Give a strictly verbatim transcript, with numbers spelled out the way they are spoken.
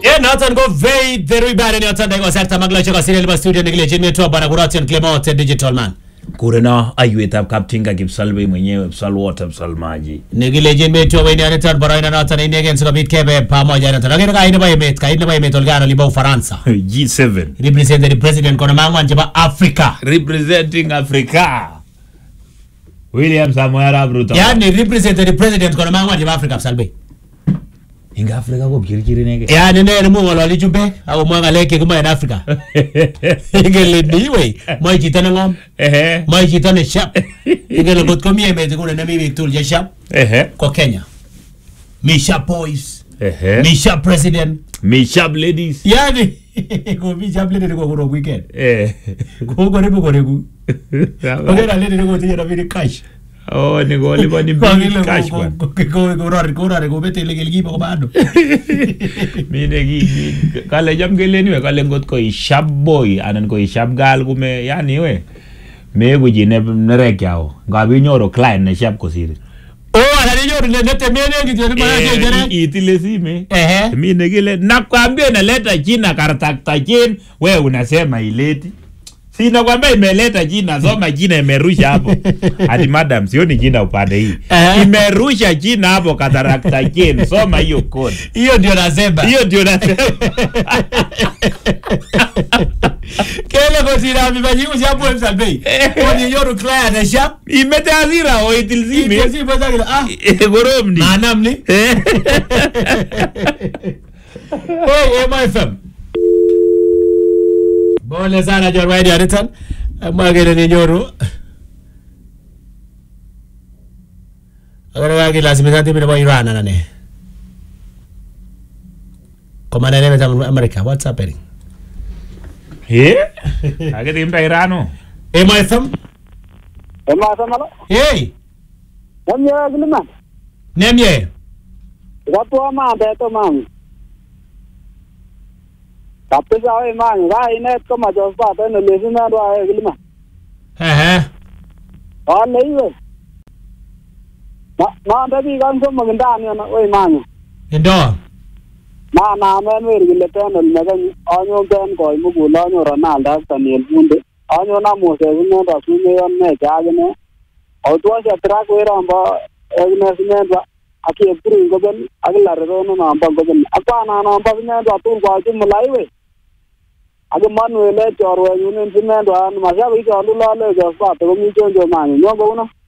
Yeah, nothing go very, very bad in your time. Because after Maglacha was in the studio, Nigeria, Jimmy Toa, Banakurati, Clement, digital man. Kurena ayueta kaptinga kipsalwe mwenyewe psalwota psalmaji. Nigeria, Jimmy Toa, when you're return, but I'm not an Indian, so be Kebe, Pamo, Janata. I get a guy mate, kind of by Metal Gano, Libo, France. G seven. Representing the president, Konamangan, Jaba, Africa. Representing Africa. William Samoei Ruto. Yani, representing the president, Konamangan, Jaba, Africa, Salbe. Inga Africa ko kirikiri nege. Ya nene mu ngolo lijumbe au mwanga leke kuma in Africa. Ingele niwe mai chitana ngam. Ehe. Mai chitana shap. Ingele got komie mete kuna na mimi tul je shap. Ehe. Ko Kenya. Mi shap boys. Ehe. Mi shap president. Mi shap ladies. Yani ko mi shap ladies ko ko weekend. Eh. Ko ko rebu ko rebu. Ko era ladies ko tiya na vile cash. Oh, ni goli ba ni big cash ba. Ko ko ko rari ko rari ko bete lege ligi ko bado. Mine gi kale jam gele ni kale ngot ko shap boy anan ko shap gal kume yani we. Me guji ne nerek yao. Ngabi nyoro client na shap ko siri. Oh, ala nyoro ne nete mene ngi ni mara je jere. Itile sime. Ehe. Mine gile nakwambia na leta jina karatakta jin we unasema ileti. Sina kwamba imeleta jina, soma jina imerusha hapo. Hadi madam, sioni jina upande hii. Uh-huh. Imerusha jina hapo katarakta jina, soma hiyo code. Hiyo ndio nasema. Hiyo ndio nasema. Kele ko sina mibanyimu shabu msalbei. Oni yoru client na shop. Imete azira o itilzime. Itilzime zagila. Ah. Goromni. Manamni. Hey, M F M. Bole sana John Wayne Aritan. Magere ni nyoro. Agora wagi la simizanti bila Iran nane. Komanda neme tamu America. What's happening? Eh? Agete imta Irano. M F M. M F M ala. Hey. Namye agilima. Nemye. Watu ama beto mami. Tapi saya emang, saya ini kau macam apa? Tapi nulis ni ada apa gimana? Heh. Oh ni we. Ma, ma tapi kan semua mengendan ni anak we emang. Indo. Ma, nama ni we gile ten, macam anyo ten kau ibu gula anyo Ronaldo Daniel Bunde. Anyo nama saya ni dah suami ni jaga ni. Auto saya terak we ramba, ini sebenarnya dah. Aki epuri kau ben, aki lari rono nampak kau ben. Apa anak nampak ni dah tu kau tu mulai we. Age manuele chorwe yunen simendo an mashabi ka lula le ga fa to mi chonjo mani no go no